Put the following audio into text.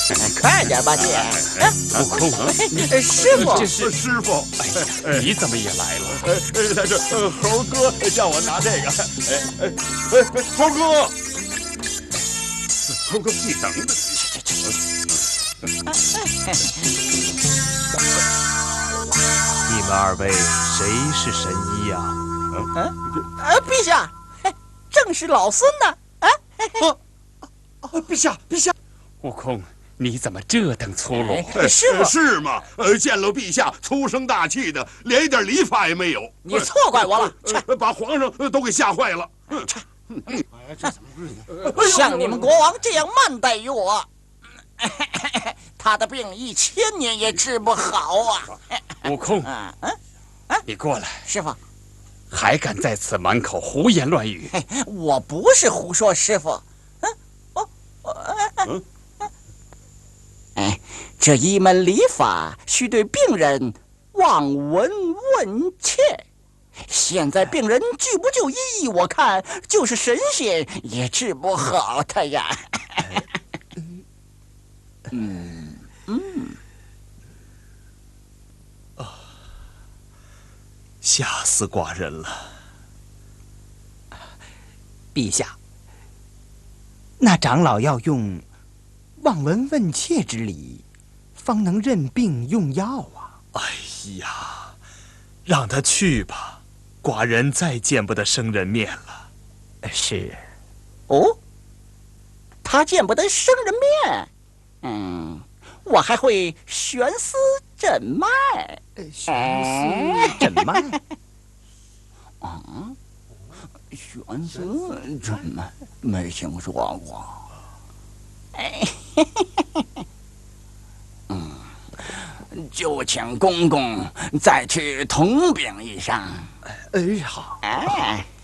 快点吧，姐！ 悟空， 师傅， 这是师傅。 你怎么也来了？ 他这猴哥叫我拿这个。猴哥，猴哥，你等等。 你们二位谁是神医呀？ 陛下，正是老孙呢。 陛下，陛下。 悟空，你怎么这等粗鲁？ 师傅， 是吗？见了陛下，粗声大气的，连一点礼法也没有。 你错怪我了， 把皇上都给吓坏了。 像你们国王这样慢待于我，他的病1000年也治不好啊！ 悟空，你过来。 师傅， 还敢在此满口胡言乱语？ 我不是胡说，师傅。这一门礼法需对病人望闻问切。现在病人拒不就医，我看就是神仙也治不好他呀。 吓死寡人了。 陛下，那长老要用望闻问切之礼，方能认病用药啊。 哎呀，让他去吧，寡人再见不得生人面了。 是。 哦，他见不得生人面。我还会悬丝诊脉。 悬丝诊脉。 悬丝诊脉没听说过。就请公公再去同禀一声。 好。